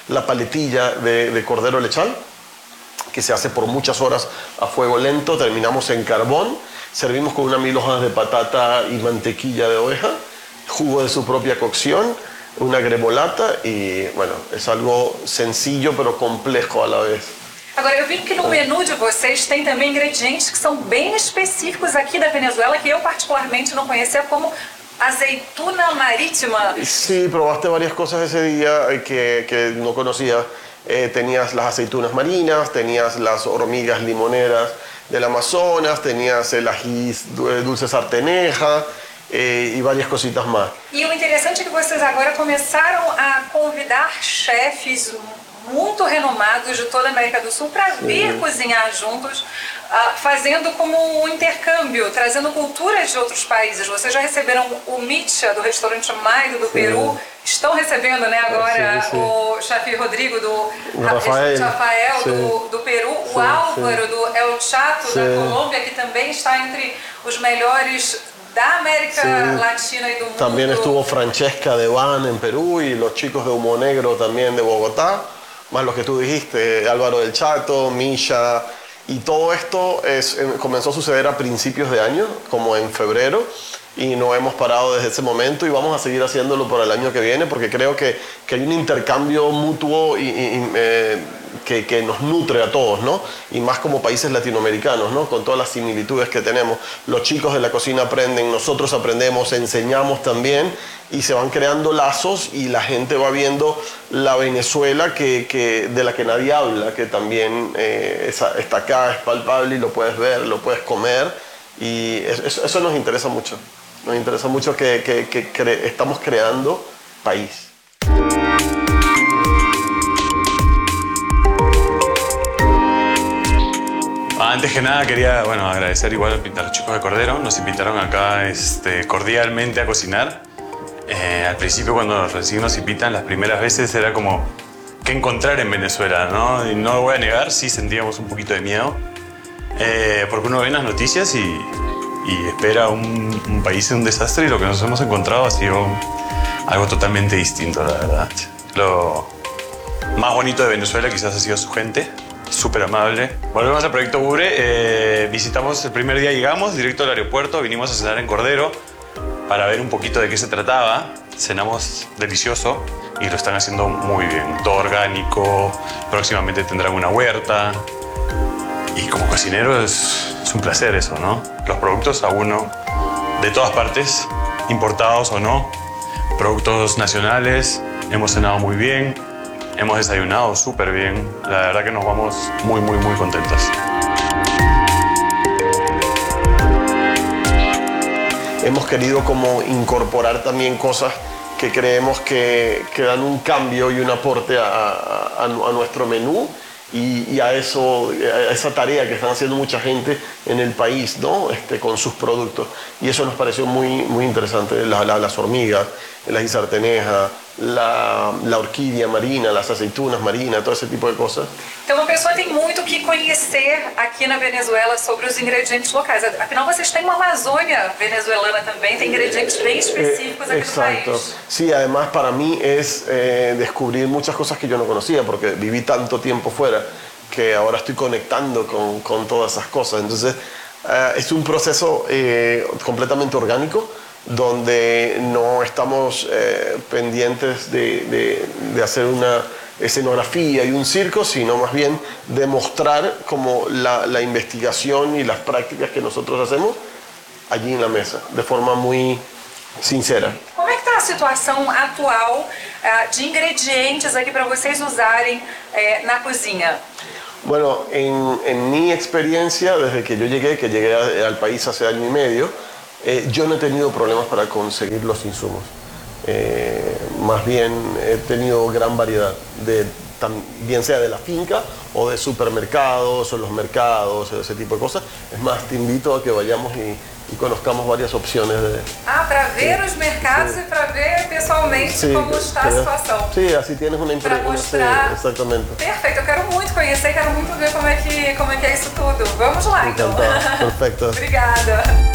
la paletilla de cordero lechal, que se hace por muchas horas a fuego lento. Terminamos en carbón, servimos con unas 1000 hojas de patata y mantequilla de oveja, jugo de su propia cocción, una gremolata y, bueno, es algo sencillo pero complejo a la vez. Agora, eu vi que no menu de vocês tem também ingredientes que são bem específicos aqui da Venezuela, que eu particularmente não conhecia, como aceituna marítima. Sí, probaste varias cosas ese día que no conocía. Tenías las aceitunas marinas, tenías las hormigas limoneras del Amazonas, tenías el ají dulce sarteneja e várias cositas mais. E o interessante é que vocês agora começaram a convidar chefes muito renomados de toda a América do Sul para vir cozinhar juntos, fazendo como um intercâmbio, trazendo culturas de outros países. Vocês já receberam o Micha, do restaurante Mairo do Peru, estão recebendo, né, agora o chefe Rodrigo do Rafael do Peru, o Álvaro do El Chato da Colômbia, que também está entre os melhores da América Latina y del mundo. También estuvo Francesca de Van en Perú y los chicos de Humo Negro también de Bogotá, más los que tú dijiste, Álvaro del Chato, Misha, y todo esto comenzó a suceder a principios de año, como en febrero, y no hemos parado desde ese momento y vamos a seguir haciéndolo por el año que viene porque creo que hay un intercambio mutuo que nos nutre a todos, ¿no? Y más como países latinoamericanos, ¿no? Con todas las similitudes que tenemos. Los chicos de la cocina aprenden, nosotros aprendemos, enseñamos también y se van creando lazos y la gente va viendo la Venezuela de la que nadie habla, que también está acá, es palpable y lo puedes ver, lo puedes comer y eso nos interesa mucho. Nos interesa mucho que estamos creando país. Antes que nada quería agradecer igual a los chicos de Cordero. Nos invitaron acá cordialmente a cocinar. Al principio cuando recién nos invitan, las primeras veces era como ¿qué encontrar en Venezuela? ¿No? Y no lo voy a negar, sí sentíamos un poquito de miedo. Porque uno ve las noticias y espera un país en un desastre y lo que nos hemos encontrado ha sido algo totalmente distinto, la verdad. Lo más bonito de Venezuela quizás ha sido su gente, súper amable. Volvemos al Proyecto Bubre, visitamos el primer día, llegamos directo al aeropuerto, vinimos a cenar en Cordero para ver un poquito de qué se trataba. Cenamos delicioso y lo están haciendo muy bien, todo orgánico, próximamente tendrán una huerta. Y como cocinero es un placer eso, ¿no? Los productos a uno de todas partes, importados o no, productos nacionales, hemos cenado muy bien, hemos desayunado súper bien, la verdad que nos vamos muy, muy, muy contentos. Hemos querido como incorporar también cosas que creemos que dan un cambio y un aporte a nuestro menú. Y a esa tarea que están haciendo mucha gente en el país, ¿no? Con sus productos. Y eso nos pareció muy interesante. Las hormigas, el ají sarteneja, la orquídea marina, las aceitunas marinas, todo ese tipo de cosas. Então uma pessoa tem muito que conhecer aqui na Venezuela sobre os ingredientes locais. Afinal, vocês têm uma Amazônia venezuelana também, tem ingredientes bem específicos aqui no país. Sí, además para mí es descubrir muchas cosas que yo no conocía porque viví tanto tiempo fuera que ahora estoy conectando con todas esas cosas. Entonces es un proceso completamente orgánico donde no estamos pendientes de hacer una escenografía y un circo, sino más bien demostrar como la investigación y las prácticas que nosotros hacemos allí en la mesa, de forma muy sincera. Como é que está a situação atual de ingredientes aqui para vocês usarem na cozinha? Bueno, en mi experiencia, desde que llegué al país hace año y medio, yo no he tenido problemas para conseguir los insumos. Más bien he tenido gran variedad, bien sea de la finca o de supermercados o los mercados, ese tipo de cosas. Es más, te invito a que vayamos y conozcamos varias opciones de... para ver os mercados y para ver pessoalmente cómo está a situação. Sí, así tienes una impresión. Mostrar. Sí, exactamente. Perfeito, eu quero muito conhecer, quero muito ver como é que é isso tudo. Vamos lá, então. Perfecto. Obrigada.